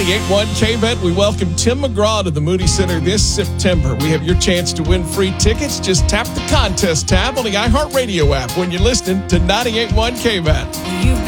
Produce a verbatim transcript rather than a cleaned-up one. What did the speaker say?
ninety-eight point one K V E T, we welcome Tim McGraw to the Moody Center this September. We have your chance to win free tickets. Just tap the contest tab on the iHeartRadio app when you're listening to ninety-eight point one K V E T.